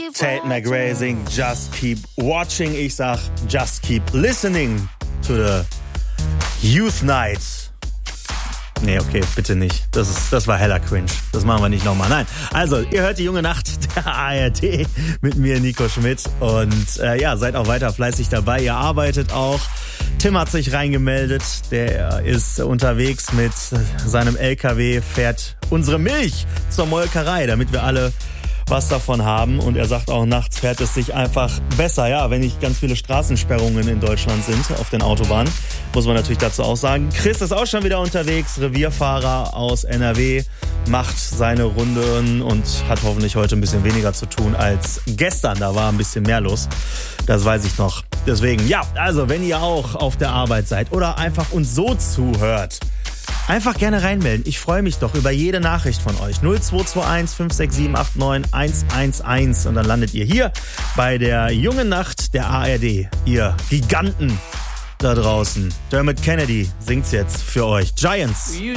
Tate McRae singt Just Keep Watching. Ich sag Just Keep Listening to the Youth Night. Nee, okay, bitte nicht. Das war heller Cringe. Das machen wir nicht nochmal. Nein. Also, ihr hört die junge Nacht der ARD mit mir, Nico Schmidt. Und seid auch weiter fleißig dabei. Ihr arbeitet auch. Tim hat sich reingemeldet. Der ist unterwegs mit seinem LKW, fährt unsere Milch zur Molkerei, damit wir alle was davon haben. Und er sagt auch, nachts fährt es sich einfach besser. Ja, wenn nicht ganz viele Straßensperrungen in Deutschland sind auf den Autobahnen, muss man natürlich dazu auch sagen. Chris ist auch schon wieder unterwegs, Revierfahrer aus NRW, macht seine Runden und hat hoffentlich heute ein bisschen weniger zu tun als gestern. Da war ein bisschen mehr los. Das weiß ich noch. Deswegen, ja, also wenn ihr auch auf der Arbeit seid oder einfach uns so zuhört, einfach gerne reinmelden. Ich freue mich doch über jede Nachricht von euch. 0221 567 89 111 und dann landet ihr hier bei der jungen Nacht der ARD. Ihr Giganten da draußen. Dermot Kennedy singt's jetzt für euch. Giants. We